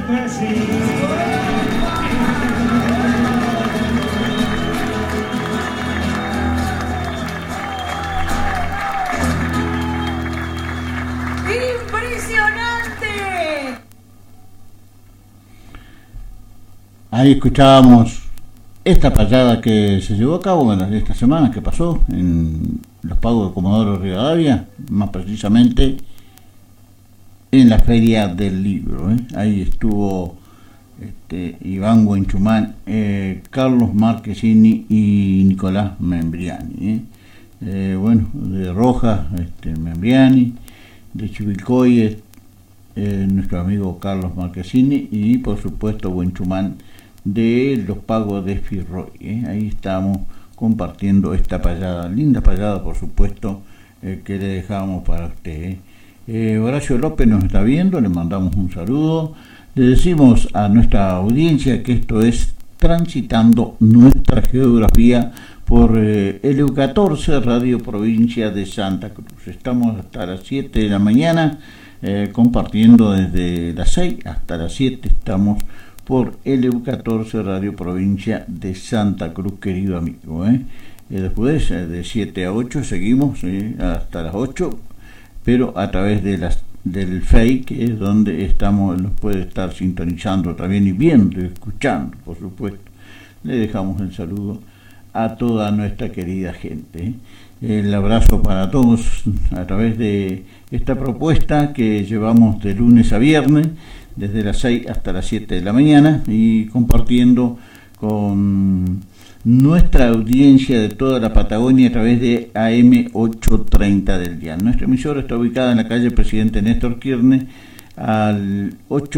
Ahí escuchábamos esta payada que se llevó a cabo esta semana que pasó en los pagos de Comodoro Rivadavia, más precisamente en la Feria del Libro. Ahí estuvo Iván Huenchumán, Carlos Marchesini y Nicolás Membriani. De Rojas, Membriani, de Chivilcoy, nuestro amigo Carlos Marchesini y por supuesto Huenchumán de los pagos de Firroy. Ahí estamos compartiendo esta payada, linda payada por supuesto, que le dejamos para usted. Horacio López nos está viendo, le mandamos un saludo, le decimos a nuestra audiencia que esto es Transitando Nuestra Geografía por LU14 Radio Provincia de Santa Cruz. Estamos hasta las 7 de la mañana compartiendo desde las 6 hasta las 7, estamos por LU14 Radio Provincia de Santa Cruz, querido amigo. Después de 7 a 8 seguimos hasta las 8, pero a través de del FEI, que es donde estamos, nos puede estar sintonizando también y viendo y escuchando, por supuesto. Le dejamos el saludo a toda nuestra querida gente. El abrazo para todos a través de esta propuesta que llevamos de lunes a viernes, desde las 6 hasta las 7 de la mañana, y compartiendo con nuestra audiencia de toda la Patagonia a través de AM 830 del día. Nuestra emisora está ubicada en la calle Presidente Néstor Kirchner, al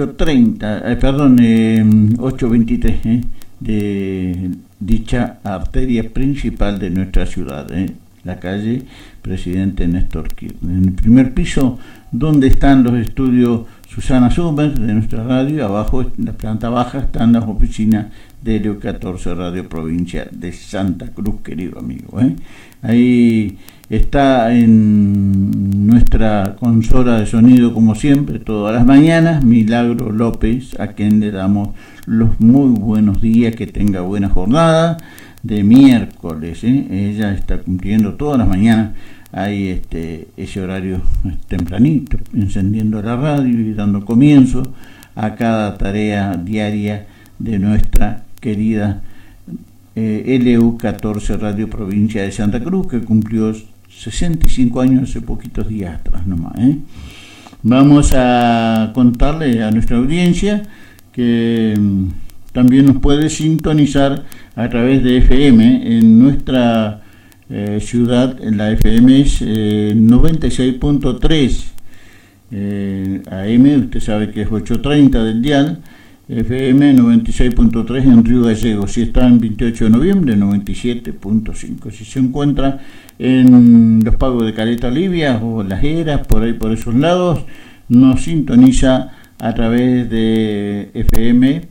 823 de dicha arteria principal de nuestra ciudad, la calle Presidente Néstor Kirchner. En el primer piso, donde están los estudios Susana Sommer de nuestra radio, abajo en la planta baja están las oficinas de LU14 Radio Provincia de Santa Cruz, querido amigo. Ahí está en nuestra consola de sonido, como siempre, todas las mañanas, Milagro López, a quien le damos los muy buenos días, que tenga buena jornada de miércoles. Ella está cumpliendo todas las mañanas ahí ese horario tempranito, encendiendo la radio y dando comienzo a cada tarea diaria de nuestra querida LU14 Radio Provincia de Santa Cruz, que cumplió 65 años hace poquitos días atrás nomás. Vamos a contarle a nuestra audiencia que también nos puede sintonizar a través de FM en nuestra ciudad. La FM es 96.3 AM, usted sabe que es 830 del dial. FM 96.3 en Río Gallegos. Si está en 28 de noviembre, 97.5. Si se encuentra en los pagos de Caleta Olivia o Las Heras, por ahí por esos lados, nos sintoniza a través de FM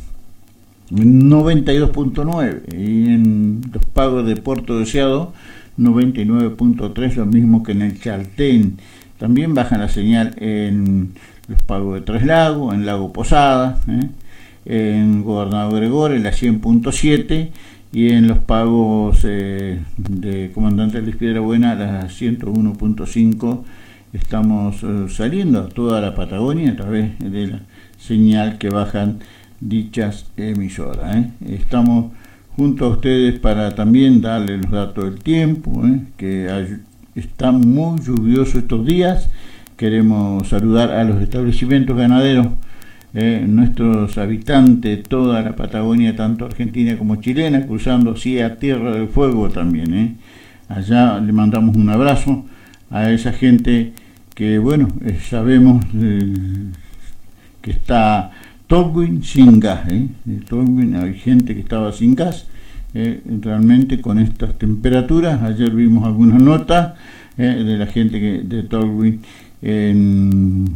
92.9, y en los pagos de Puerto Deseado 99.3, lo mismo que en el Chaltén. También baja la señal en los pagos de Tres Lagos, en Lago Posada, en Gobernador Gregores, la 100.7, y en los pagos de Comandante Luis Piedra Buena, la 101.5. Estamos saliendo a toda la Patagonia a través de la señal que bajan dichas emisoras. Estamos junto a ustedes para también darle los datos del tiempo, que está muy lluvioso estos días. Queremos saludar a los establecimientos ganaderos, nuestros habitantes, toda la Patagonia, tanto argentina como chilena, cruzando así a Tierra del Fuego también. Allá le mandamos un abrazo a esa gente que, bueno, sabemos que está Tolwyn sin gas. Tolwyn, hay gente que estaba sin gas, realmente con estas temperaturas. Ayer vimos algunas notas de la gente de Tolwyn en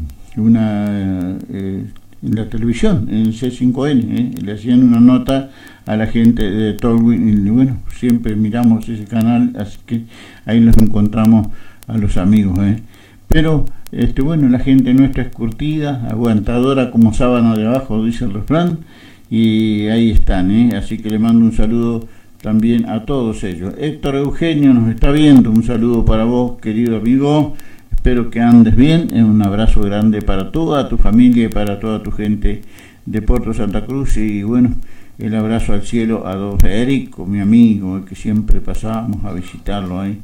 la televisión, en C5N, le hacían una nota a la gente de Tolwyn, y bueno, siempre miramos ese canal, así que ahí nos encontramos a los amigos. pero bueno, la gente nuestra es curtida, aguantadora como sábana de abajo, dice el refrán, y ahí están, así que le mando un saludo también a todos ellos. Héctor Eugenio nos está viendo, un saludo para vos, querido amigo, espero que andes bien, un abrazo grande para toda tu familia y para toda tu gente de Puerto Santa Cruz, y bueno, el abrazo al cielo a don Federico, mi amigo, que siempre pasábamos a visitarlo ahí,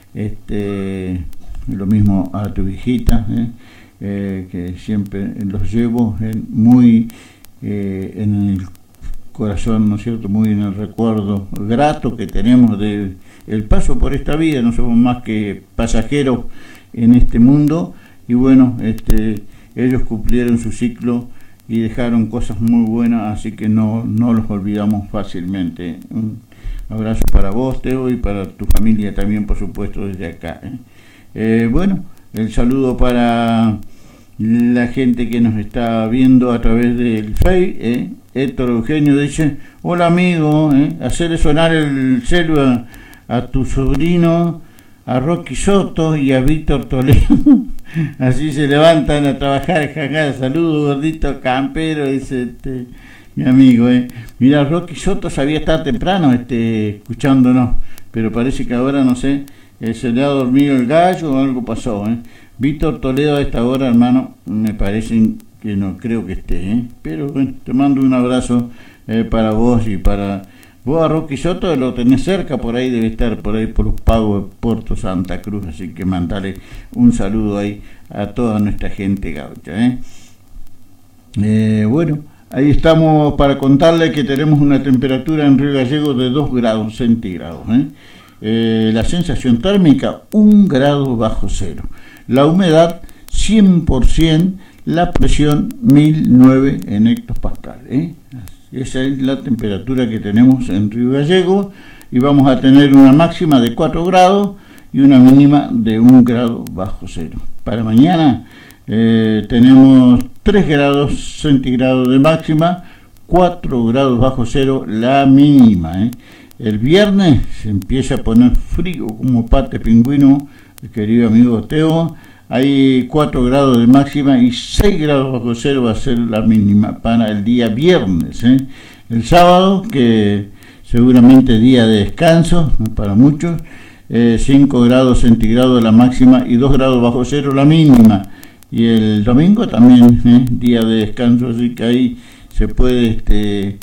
lo mismo a tu hijita, que siempre los llevo muy en el corazón, ¿no es cierto?, muy en el recuerdo grato que tenemos de el paso por esta vida. No somos más que pasajeros en este mundo, y bueno, ellos cumplieron su ciclo y dejaron cosas muy buenas, así que no los olvidamos fácilmente. Un abrazo para vos, Teo, y para tu familia también, por supuesto, desde acá. Bueno, el saludo para la gente que nos está viendo a través del Face. Héctor Eugenio dice: hola amigo, hacerle sonar el celu a tu sobrino, a Rocky Soto y a Víctor Toledo. Así se levantan a trabajar, jaja. Saludos, gordito campero, dice mi amigo. Mira, Rocky Soto sabía estar temprano escuchándonos, pero parece que ahora, no sé, se le ha dormido el gallo o algo pasó. Víctor Toledo a esta hora, hermano, me parece que no creo que esté, pero bueno, te mando un abrazo para vos y para vos. A Rocky Soto lo tenés cerca, por ahí debe estar, por ahí por los pagos de Puerto Santa Cruz, así que mandale un saludo ahí a toda nuestra gente gaucha. Bueno, ahí estamos para contarle que tenemos una temperatura en Río Gallegos de 2 grados centígrados. La sensación térmica 1 grado bajo cero, la humedad 100%, la presión 1009 en hectopascal. Esa es la temperatura que tenemos en Río Gallegos, y vamos a tener una máxima de 4 grados y una mínima de 1 grado bajo cero. Para mañana tenemos 3 grados centígrados de máxima, 4 grados bajo cero la mínima. El viernes se empieza a poner frío como pate pingüino, querido amigo Teo. Hay 4 grados de máxima y 6 grados bajo cero va a ser la mínima para el día viernes. El sábado, que seguramente día de descanso para muchos, 5 grados centígrados la máxima y 2 grados bajo cero la mínima. Y el domingo también, día de descanso, así que ahí se puede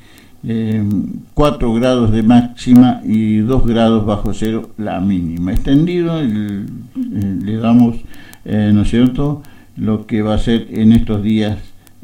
4 grados de máxima y 2 grados bajo cero la mínima. Extendido, le damos, ¿no es cierto?, lo que va a ser en estos días,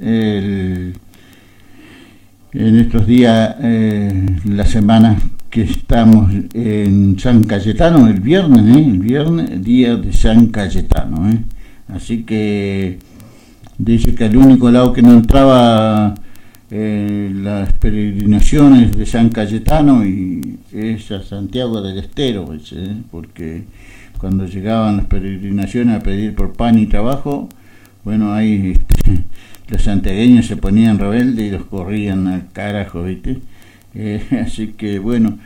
la semana que estamos en San Cayetano, el viernes, día de San Cayetano. Así que dice que el único lado que no entraba las peregrinaciones de San Cayetano y es a Santiago del Estero, porque cuando llegaban las peregrinaciones a pedir por pan y trabajo, bueno, ahí los santiagueños se ponían rebeldes y los corrían al carajo, así que bueno,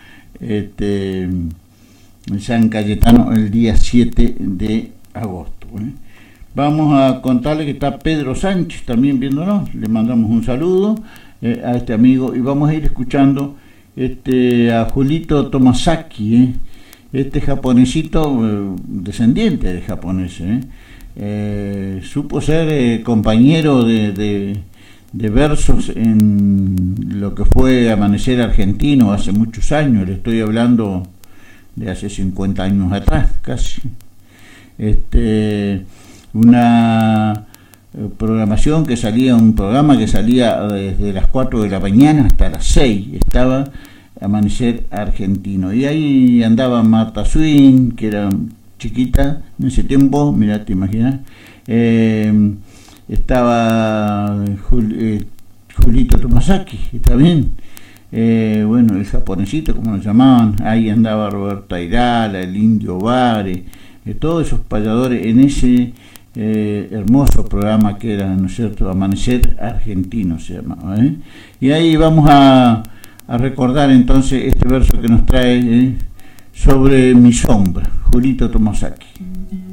San Cayetano el día 7 de agosto. Vamos a contarle que está Pedro Sánchez también viéndonos, le mandamos un saludo a este amigo, y vamos a ir escuchando a Julito Tomasaki, japonesito, descendiente de japoneses, supo ser compañero de versos en lo que fue Amanecer Argentino hace muchos años, le estoy hablando de hace 50 años atrás casi. Una programación que salía, un programa que salía desde las 4 de la mañana hasta las 6, estaba Amanecer Argentino, y ahí andaba Marta Swin, que era chiquita en ese tiempo, mirá, te imaginas, estaba Julito Tomasaki también, bueno, el japonesito como lo llamaban, ahí andaba Roberto Airala, el Indio Vare, todos esos payadores en ese hermoso programa que era, ¿no es cierto?, Amanecer Argentino se llamaba. Y ahí vamos a recordar entonces este verso que nos trae sobre mi sombra, Julito Tomasaki.